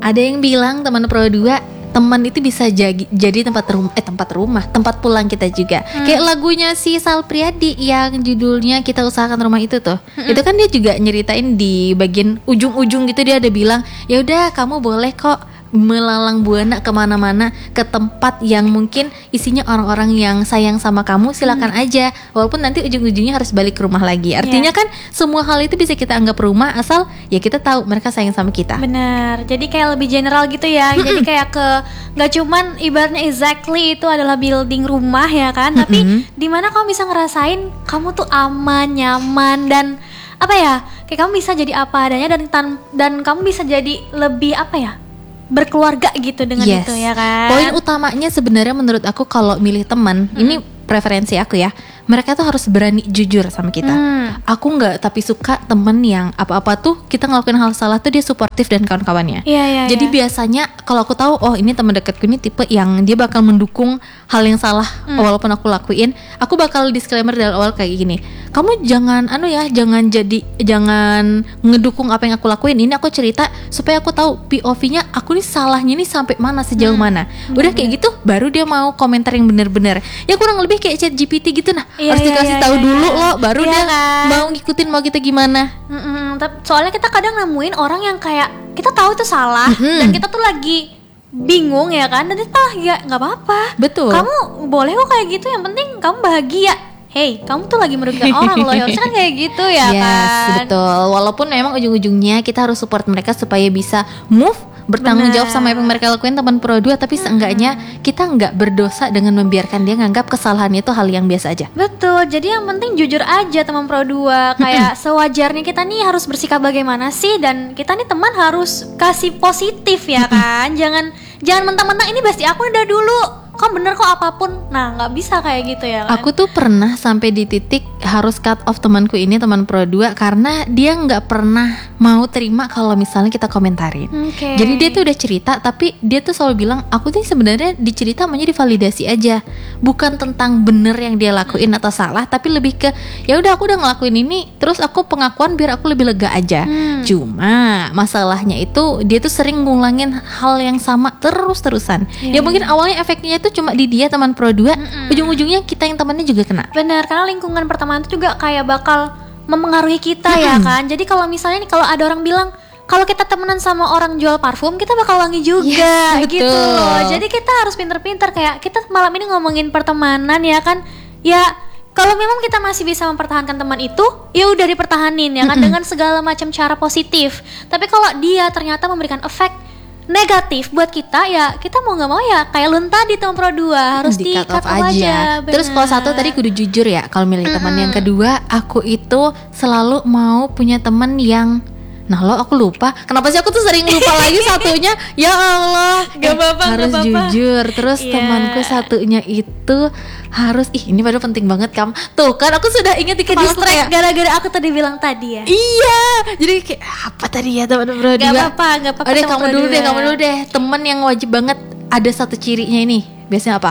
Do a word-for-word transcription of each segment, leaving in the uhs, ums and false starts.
Ada yang bilang teman pro dua, teman itu bisa jadi, jadi tempat rumah, eh tempat rumah, tempat pulang kita juga. Hmm. Kayak lagunya si Sal Priadi yang judulnya Kita Usahakan Rumah itu tuh. Hmm. Itu kan dia juga nyeritain di bagian ujung-ujung gitu, dia ada bilang, ya udah kamu boleh kok melalang buana kemana-mana ke tempat yang mungkin isinya orang-orang yang sayang sama kamu, silakan hmm. aja, walaupun nanti ujung-ujungnya harus balik ke rumah lagi. Artinya yeah. kan semua hal itu bisa kita anggap rumah asal ya kita tahu mereka sayang sama kita. Benar, jadi kayak lebih general gitu ya. Mm-mm. Jadi kayak ke nggak cuman ibaratnya exactly itu adalah building rumah ya kan, Mm-mm. tapi dimana kamu bisa ngerasain kamu tuh aman, nyaman, dan apa ya, kayak kamu bisa jadi apa adanya, dan tan- dan kamu bisa jadi lebih apa ya, berkeluarga gitu dengan yes. itu ya kan. Poin utamanya sebenarnya menurut aku kalau milih teman, hmm. ini preferensi aku ya, mereka tuh harus berani jujur sama kita. hmm. Aku nggak tapi suka temen yang apa-apa tuh kita ngelakuin hal salah tuh dia suportif dan kawan-kawannya. yeah, yeah, Jadi yeah. biasanya kalau aku tahu oh ini teman dekatku ini tipe yang dia bakal mendukung hal yang salah hmm. walaupun aku lakuin, aku bakal disclaimer dari awal kayak gini, kamu jangan anu ya, jangan jadi jangan ngedukung apa yang aku lakuin. Ini aku cerita supaya aku tahu P O V-nya aku nih salahnya nih sampai mana, sejauh hmm. mana. Udah kayak gitu baru dia mau komentar yang bener-bener. Ya kurang lebih kayak Chat G P T gitu nah. Iya, harus dikasih iya, tahu iya, dulu iya. loh baru iya, dia kan. mau ngikutin mau kita gimana. Mm-mm, soalnya kita kadang nemuin orang yang kayak kita tahu itu salah, mm-hmm. dan kita tuh lagi bingung ya kan, dan kita ya nggak apa-apa. Betul. Kamu boleh kok kayak gitu, yang penting kamu bahagia. Hey, kamu tuh lagi merugikan orang loh, harusnya kan kayak gitu ya yes, kan. Betul. Walaupun memang ujung-ujungnya kita harus support mereka supaya bisa move, bertanggung jawab sama apa yang mereka lakuin teman pro dua, tapi seenggaknya kita nggak berdosa dengan membiarkan dia nganggap kesalahan itu hal yang biasa aja. Betul, jadi yang penting jujur aja teman pro dua, kayak sewajarnya kita nih harus bersikap bagaimana sih, dan kita nih teman harus kasih positif ya kan. jangan jangan mentang-mentang ini bestie aku udah dulu, kok bener kok apapun. Nah nggak bisa kayak gitu ya kan. Aku tuh pernah sampai di titik harus cut off temanku ini, teman pro dua, karena dia nggak pernah mau terima kalau misalnya kita komentarin. Okay. Jadi dia tuh udah cerita, tapi dia tuh selalu bilang aku tuh sebenarnya dicerita maunya divalidasi aja, bukan tentang bener yang dia lakuin atau salah, tapi lebih ke ya udah aku udah ngelakuin ini, terus aku pengakuan biar aku lebih lega aja. hmm. Cuma masalahnya itu dia tuh sering ngulangin hal yang sama terus-terusan. yeah. Ya mungkin awalnya efeknya itu cuma di dia teman pro dua, mm-mm. ujung-ujungnya kita yang temannya juga kena. Benar, karena lingkungan pertemanan itu juga kayak bakal mempengaruhi kita mm-hmm. ya kan. Jadi kalau misalnya nih, kalau ada orang bilang kalau kita temenan sama orang jual parfum, kita bakal wangi juga, yes, gitu loh. Jadi kita harus pinter-pinter, kayak kita malam ini ngomongin pertemanan ya kan. Ya kalau memang kita masih bisa mempertahankan teman itu, ya udah dipertahanin ya kan, mm-hmm. dengan segala macam cara positif. Tapi kalau dia ternyata memberikan efek negatif buat kita, ya kita mau nggak mau ya kayak lun tadi teman pro dua harus di cut off aja, aja. Terus kalau satu tadi kudu jujur ya kalau milih mm-hmm. teman. Yang kedua, aku itu selalu mau punya teman yang, nah lo aku lupa kenapa sih aku tuh sering lupa lagi satunya. Ya Allah, gak apa-apa, harus gak apa-apa. jujur. Terus yeah. temanku satunya itu harus, ih ini padahal penting banget Kam. Tuh kan aku sudah ingat di kepala aku kayak gara-gara aku tadi bilang tadi ya. Iya, jadi kayak apa tadi ya teman pro dua. Gak apa-apa, gak apa-apa. Oke, kamu dulu deh, kamu dulu deh. Temen yang wajib banget ada satu cirinya ini. Biasanya apa?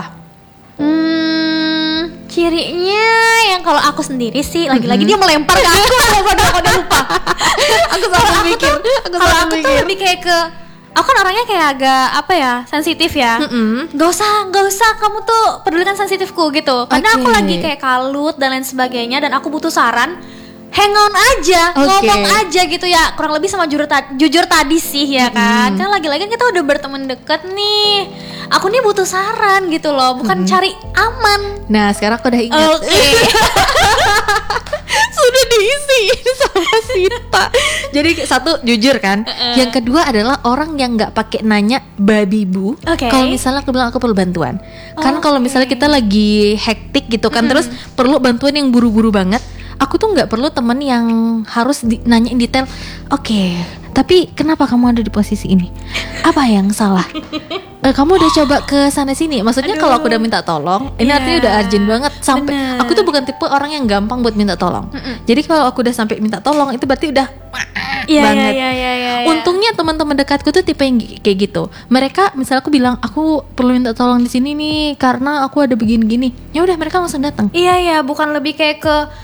Hmm, cirinya yang kalau aku sendiri sih, lagi-lagi mm-hmm. dia melempar ke aku. Aku udah lupa. Aku selalu mikir. Kalau aku tuh lebih kayak ke, aku kan orangnya kayak agak apa ya, sensitif ya. Mm-hmm. Gak usah, gak usah kamu tuh pedulikan sensitifku gitu. Karena okay. aku lagi kayak kalut dan lain sebagainya, dan aku butuh saran. Hang on aja, okay. ngomong aja gitu ya. Kurang lebih sama jujur, ta- jujur tadi sih ya kan. Mm. Kan lagi-lagi kita udah berteman deket nih. Aku nih butuh saran gitu loh, bukan mm. cari aman. Nah sekarang aku udah ingat. Okay. Sudah diisi sama Sita. Jadi satu jujur kan. Uh-uh. Yang kedua adalah orang yang nggak pakai nanya babi bu. Okay. Kalau misalnya aku bilang aku perlu bantuan. Oh, kan kalau okay. misalnya kita lagi hektik gitu kan, mm. terus perlu bantuan yang buru-buru banget. Aku tuh nggak perlu temen yang harus di, nanyain detail. Oke, okay, tapi kenapa kamu ada di posisi ini? Apa yang salah? Eh, kamu udah coba ke sana sini. Maksudnya kalau aku udah minta tolong, ini yeah. artinya udah urgent banget. Sampai bener. Aku tuh bukan tipe orang yang gampang buat minta tolong. Mm-mm. Jadi kalau aku udah sampai minta tolong, itu berarti udah yeah, banget. Yeah, yeah, yeah, yeah. Untungnya teman-teman dekatku tuh tipe yang kayak gitu. Mereka misalnya aku bilang aku perlu minta tolong di sini nih karena aku ada begini-gini. Ya udah mereka langsung datang. Iya yeah, ya, yeah. bukan lebih kayak ke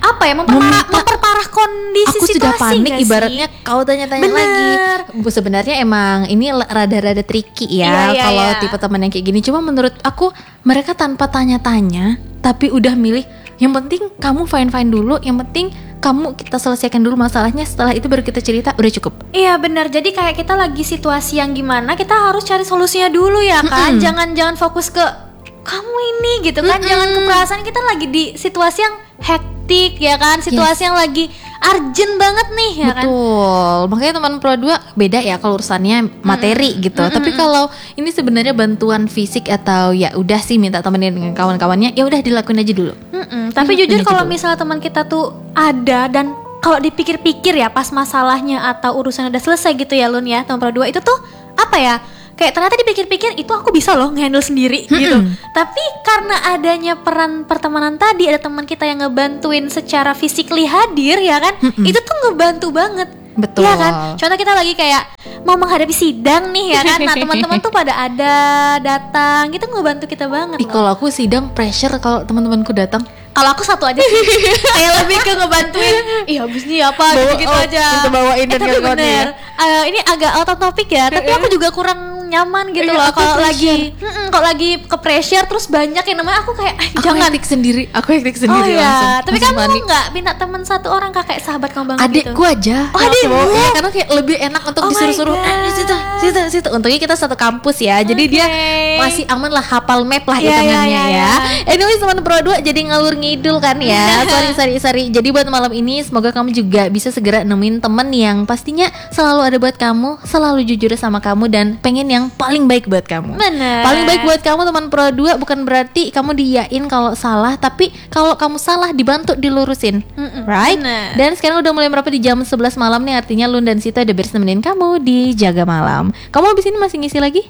apa ya memperparah, Meminta- memperparah kondisi Aku sudah situasi panik nggak sih? ibaratnya kau tanya-tanya Bener. lagi. Bu, sebenarnya emang ini l- rada-rada tricky ya Iya, iya, kalau iya. tipe teman yang kayak gini. Cuma menurut aku mereka tanpa tanya-tanya tapi udah milih yang penting kamu fine-fine dulu, yang penting kamu kita selesaikan dulu masalahnya, setelah itu baru kita cerita, udah cukup. Iya benar. Jadi kayak kita lagi situasi yang gimana, kita harus cari solusinya dulu ya kan. Mm-mm. Jangan jangan fokus ke kamu ini gitu kan. Mm-mm. Jangan ke perasaan, kita lagi di situasi yang hektik ya kan. Situasi yang lagi urgent banget nih ya kan. Betul. Makanya teman pro dua beda ya kalau urusannya materi gitu. Tapi kalau ini sebenarnya bantuan fisik atau ya udah sih minta temenin dengan kawan-kawannya, ya udah dilakuin aja dulu. Mm-mm. Tapi Hmm, jujur ini kalau gitu. misalnya teman kita tuh ada dan kalau dipikir-pikir ya pas masalahnya atau urusan udah selesai gitu ya Lun ya, teman pro dua itu tuh apa ya? Kayak ternyata dipikir-pikir itu aku bisa loh nge-handle sendiri gitu. Tapi karena adanya peran pertemanan tadi, ada teman kita yang ngebantuin secara physically hadir ya kan, itu tuh ngebantu banget. Betul. Iya kan? Contoh kita lagi kayak mau menghadapi sidang nih ya kan. Nah, teman-teman tuh pada ada datang, gitu ngebantu kita banget Ih, loh. kalau aku sidang pressure kalau teman-temanku datang. Kalau aku satu aja sih, kayak lebih ke ngebantuin. Ih habis nih apa Bawa- gitu-gitu oh, aja. kita bawain dan Eh, tapi kawan-kawan bener. Eh, ini agak out of topic ya. Tapi aku juga kurang nyaman gitu Iya, loh aku kalau pressure. lagi, mm-mm, kalau lagi ke pressure terus banyak yang namanya aku kayak eh, Aku jangan. hektik sendiri, aku hektik Oh sendiri ya, langsung. tapi Langsung kamu panik. nggak minta teman satu orang kak kayak sahabat kamu banget Adikku gitu? aja. Oh, yang aku adikmu? bawa. Iya, karena kayak lebih enak untuk Oh my disuruh-suruh. God. Eh, di situ, situ, situ. Untungnya kita satu kampus ya. Jadi dia Oke. masih aman lah, hafal map lah Iya, hitungannya iya, iya, ya. iya. Anyway, teman pro dua jadi ngalur ngidul kan ya. sorry, sorry, sorry. Jadi buat malam ini semoga kamu juga bisa segera nemuin temen yang pastinya selalu ada buat kamu, selalu jujur sama kamu dan pengen yang paling baik buat kamu. Bener. Paling baik buat kamu teman pro dua bukan berarti kamu diyain kalau salah, tapi kalau kamu salah dibantu dilurusin. Mm-mm, Right? bener. Dan sekarang udah mulai berapa di jam sebelas malam nih, artinya Lun dan Sita udah beres nemenin kamu di Jaga Malam. Kamu abis ini masih ngisi lagi?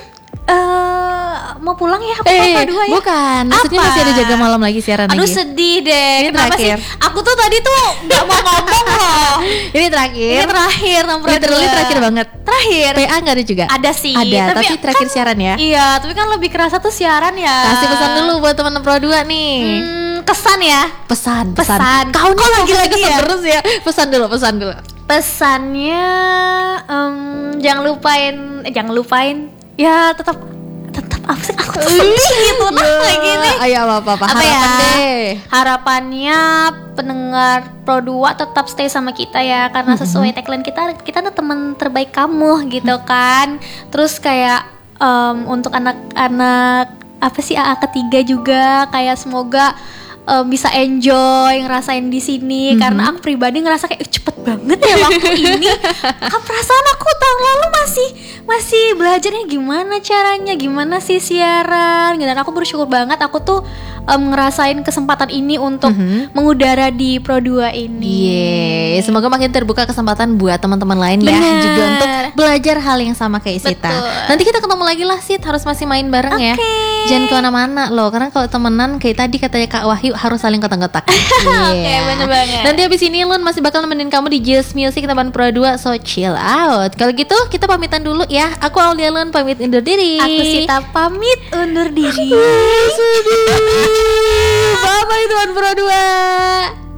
Eh, mau pulang ya? Aku Eh, apa dua ya? bukan. Maksudnya Apa? masih ada Jaga Malam lagi siaran Aduh lagi. sedih deh. Ini Kenapa terakhir. sih? Aku tuh tadi tuh nggak mau ngomong loh. Ini terakhir. Ini terakhir nomor Literally dua. terakhir banget. Terakhir. P A nggak ada juga? Ada sih. Ada, tapi, kan- terakhir siaran ya. Iya, tapi kan lebih kerasa tuh siaran ya. Kasih pesan dulu buat teman pro dua nih. Hmm, kesan ya. Pesan, Pesan. pesan. Kau nih Kok lagi-lagi lagi ya? terus ya. Pesan dulu, pesan dulu. Pesannya em, jangan lupain, eh, jangan lupain. Ya tetap tetap apa sih? Aku tuh sedih gitu nah kayak gini. Ayo apa-apa, Apa harapan ya? deh. Harapannya pendengar Pro dua tetap stay sama kita ya, karena sesuai tagline kita, kita tuh teman terbaik kamu gitu kan. Terus kayak em, untuk anak-anak apa sih A A ketiga juga kayak semoga em, bisa enjoy ngerasain di sini, karena aku pribadi ngerasa kayak "Ih, cepet banget ya waktu ini. Ah, perasaan aku tahun lalu masih masih belajarnya gimana caranya, gimana sih siaran, dan aku bersyukur banget aku tuh em, ngerasain kesempatan ini untuk mengudara di Pro dua ini. Yeay, semoga makin terbuka kesempatan buat teman-teman lain ya Bener. juga untuk belajar hal yang sama kayak Sita. Betul. Nanti kita ketemu lagi lah Sit, harus masih main bareng ya. Oke. Jangan kemana-mana loh, karena kalau temenan kayak tadi katanya Kak Wahyu harus saling kotak-kotak. Oke, bener banget. Nanti abis ini Lun masih bakal nemenin kamu di Just Music teman Pro dua, so chill out. Kalau gitu kita pamitan dulu ya. Aku Aulia Lun pamit undur diri. Aku Sita pamit undur diri. Bye bye teman Pro dua.